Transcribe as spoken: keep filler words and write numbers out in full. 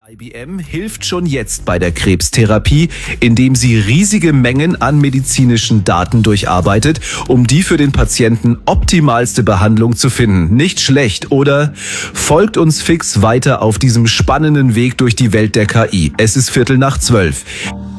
I B M hilft schon jetzt bei der Krebstherapie, indem sie riesige Mengen an medizinischen Daten durcharbeitet, um die für den Patienten optimalste Behandlung zu finden. Nicht schlecht, oder? Folgt uns fix weiter auf diesem spannenden Weg durch die Welt der K I. Es ist Viertel nach zwölf.